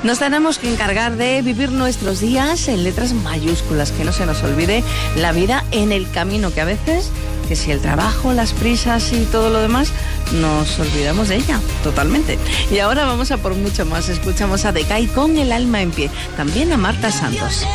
Nos tenemos que encargar de vivir nuestros días en letras mayúsculas, que no se nos olvide la vida en el camino, que a veces, que si el trabajo, las prisas y todo lo demás, nos olvidamos de ella totalmente. Y ahora vamos a por mucho más. Escuchamos a Decay con El alma en pie, también a Marta Santos.